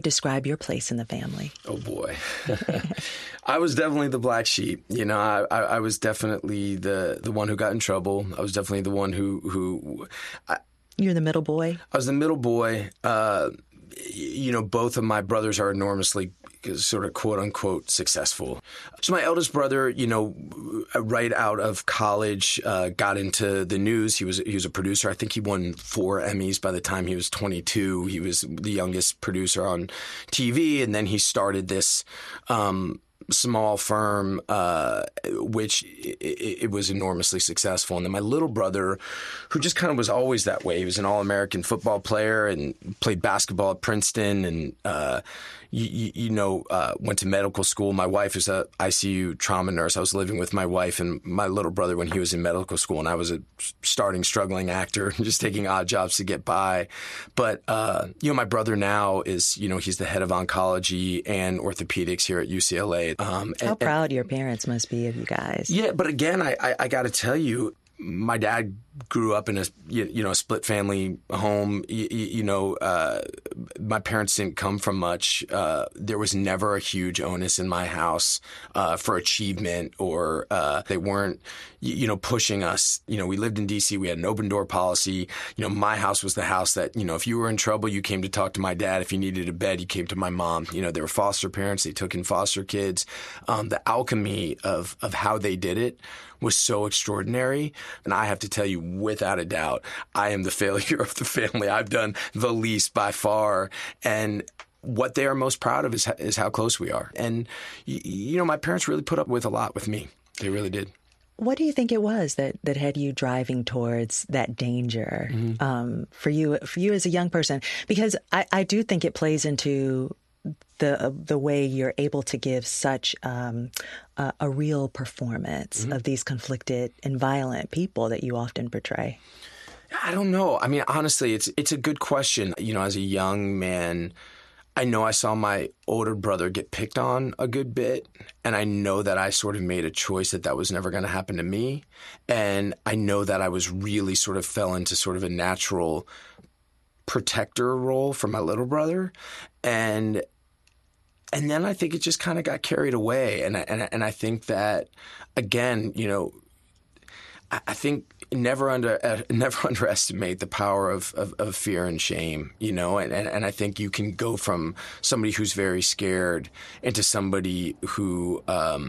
Describe your place in the family. Oh, boy. I was definitely the black sheep. You know, I was definitely the one who got in trouble. I was definitely the one who You're the middle boy? I was the middle boy. You know, both of my brothers are enormously sort of quote unquote successful. So my eldest brother, you know, right out of college, got into the news. He was a producer. I think he won 4 Emmys by the time he was 22. He was the youngest producer on TV. And then he started this, small firm, which it was enormously successful. And then my little brother, who just kind of was always that way, he was an All-American football player and played basketball at Princeton and, went to medical school. My wife is a ICU trauma nurse. I was living with my wife and my little brother when he was in medical school, and I was a struggling actor, just taking odd jobs to get by. But, my brother now is, he's the head of oncology and orthopedics here at UCLA. How proud your parents must be of you guys. Yeah, but again, I got to tell you, my dad grew up in a split family home. My parents didn't come from much. There was never a huge onus in my house for achievement, or they weren't, pushing us. We lived in D.C. We had an open door policy. My house was the house that, if you were in trouble, you came to talk to my dad. If you needed a bed, you came to my mom. They were foster parents. They took in foster kids. The alchemy of how they did it was so extraordinary. And I have to tell you, without a doubt, I am the failure of the family. I've done the least by far. And what they are most proud of is how close we are. And, my parents really put up with a lot with me. They really did. What do you think it was that had you driving towards that danger for you as a young person? Because I do think it plays into the way you're able to give such a real performance of these conflicted and violent people that you often portray. I don't know. I mean, honestly, it's a good question. As a young man, I know I saw my older brother get picked on a good bit, and I know that I sort of made a choice that was never going to happen to me. And I know that I was really sort of fell into sort of a natural protector role for my little brother. And then I think it just kind of got carried away. And I think that, again, I think never underestimate the power of fear and shame, and I think you can go from somebody who's very scared into somebody who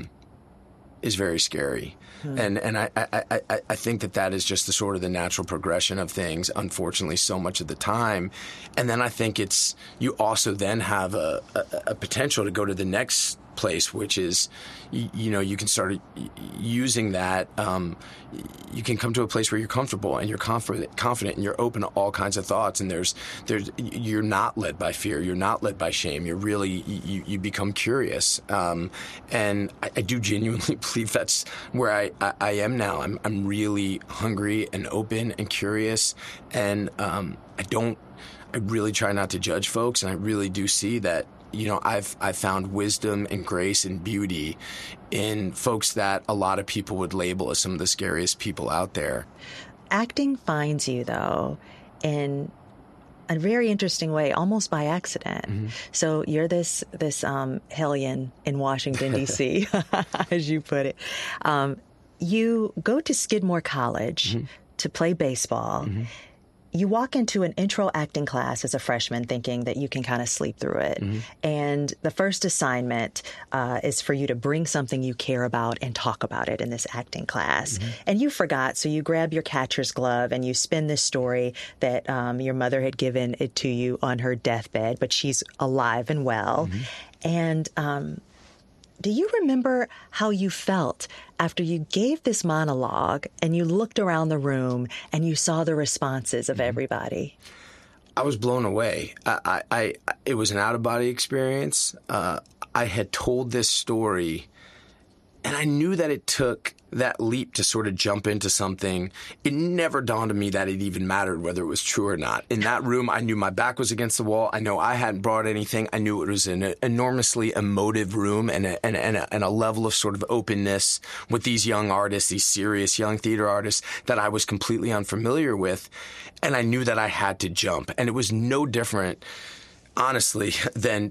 is very scary. And I think that is just the sort of the natural progression of things, unfortunately, so much of the time. And then I think you also then have a potential to go to the next place, which is, you can start using that. You can come to a place where you're comfortable and you're confident and you're open to all kinds of thoughts. And you're not led by fear. You're not led by shame. You're really, you become curious. And I do genuinely believe that's where I am now. I'm really hungry and open and curious. And I really try not to judge folks. And I really do see that, I've found wisdom and grace and beauty in folks that a lot of people would label as some of the scariest people out there. Acting finds you, though, in a very interesting way, almost by accident. Mm-hmm. So you're this hellion in Washington, D.C., as you put it. You go to Skidmore College to play baseball. Mm-hmm. You walk into an intro acting class as a freshman thinking that you can kind of sleep through it. Mm-hmm. And the first assignment is for you to bring something you care about and talk about it in this acting class. Mm-hmm. And you forgot, so you grab your catcher's glove and you spin this story that your mother had given it to you on her deathbed, but she's alive and well. Mm-hmm. And do you remember how you felt after you gave this monologue and you looked around the room and you saw the responses of everybody? I was blown away. It was an out-of-body experience. I had told this story, and I knew that it took that leap to sort of jump into something. It never dawned on me that it even mattered whether it was true or not. In that room, I knew my back was against the wall. I know I hadn't brought anything. I knew it was an enormously emotive room and a level of sort of openness with these young artists, these serious young theater artists that I was completely unfamiliar with. And I knew that I had to jump. And it was no different. honestly, than